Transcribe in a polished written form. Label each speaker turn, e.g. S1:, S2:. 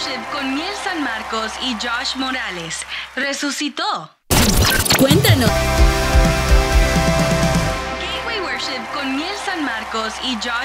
S1: Worship con Miel San Marcos y Josh Morales resucitó.
S2: Cuéntanos.
S1: Gateway Worship con Miel San Marcos y Josh